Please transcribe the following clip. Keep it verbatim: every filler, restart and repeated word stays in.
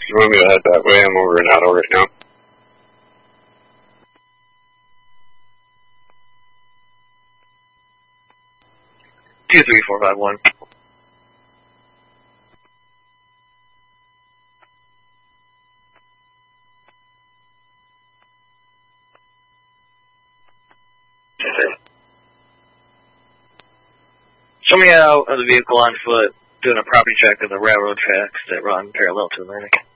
You want me to head that way? I'm over in Addo right now. Two three four five one. Show me out of the vehicle on foot, doing a property check of the railroad tracks that run parallel to Atlantic.